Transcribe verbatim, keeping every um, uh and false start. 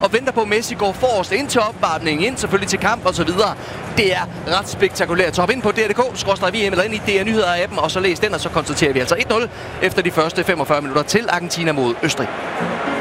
og venter på, at Messi går forrest ind til opvarmningen, ind selvfølgelig til kamp og så videre. Det er ret spektakulært. Så hop ind på D R punktum D K skråstreg V M eller ind i D R Nyheder-appen, og så læs den, og så konstaterer vi altså et nul efter de første femogfyrre minutter til Argentina mod Østrig.